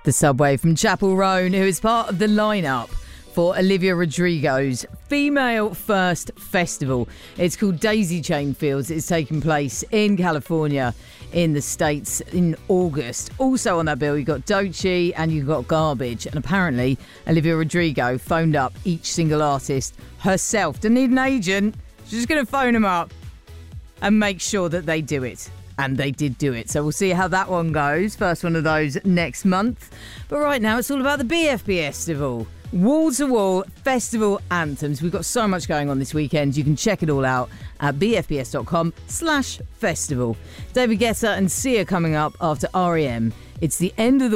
The Subway from Chapel Roan, who is part of the lineup for Olivia Rodrigo's Female First Festival. It's called Daisy Chain Fields. It's taking place in California in the States in August. Also on that bill, you've got Doechii and you've got Garbage. And apparently, Olivia Rodrigo phoned up each single artist herself. Didn't need an agent. She's just going to phone them up and make sure that they do it. And they did do it. So we'll see how that one goes. First one of those next month. But right now, it's all about the BFB Festival. Wall-to-wall festival anthems. We've got so much going on this weekend. You can check it all out at bfbs.com/festival. David Guetta and Sia coming up after REM. It's the end of the